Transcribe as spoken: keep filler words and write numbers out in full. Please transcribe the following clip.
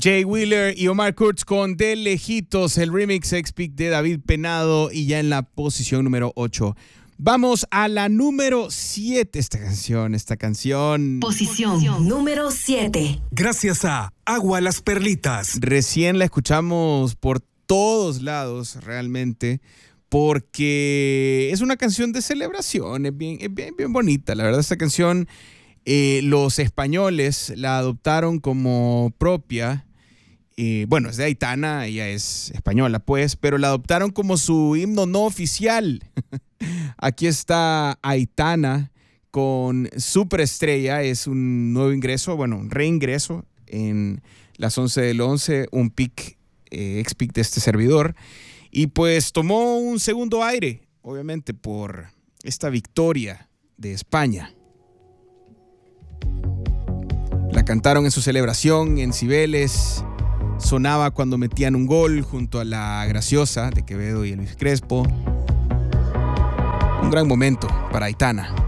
Jay Wheeler y Omar Kurtz con De Lejitos, el remix X-Pick de David Penado, y ya en la posición número ocho. Vamos a la número siete, esta canción, esta canción. Posición, Posición número siete. Gracias a Agua Las Perlitas. Recién la escuchamos por todos lados, realmente, porque es una canción de celebración, es bien, es bien, bien bonita. La verdad, esta canción, eh, los españoles la adoptaron como propia. Eh, bueno, es de Aitana, ella es española, pues, pero la adoptaron como su himno no oficial. Aquí está Aitana con Superestrella, es un nuevo ingreso, bueno, un reingreso en las once del once, un pick, eh, ex-pick de este servidor. Y pues tomó un segundo aire, obviamente, por esta victoria de España. La cantaron en su celebración en Cibeles. Sonaba cuando metían un gol junto a La Graciosa de Quevedo y Luis Crespo. Un gran momento para Aitana.